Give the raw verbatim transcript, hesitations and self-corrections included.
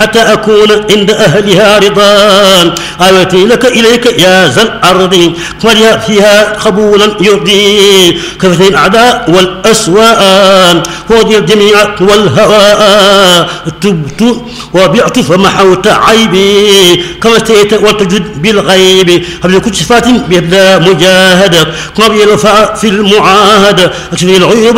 حتى أكون عند أهلها رضا. آيتي لك إليك يا ذا الأرض وليا فيها قبولا يرضي كفتي الأعداء والأسواء فوضي الجميع والهواء تبت وبعت فمحوت عيبي كما استيت وتجد بالغيب قبل كل صفات بيبدا مجاهدة قبل الوفاء في المعاهدة أكشف العيوب